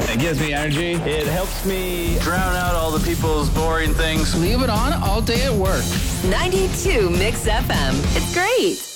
It gives me energy. It helps me drown out all the people's boring things. Leave it on all day at work. 92 Mix FM. It's great.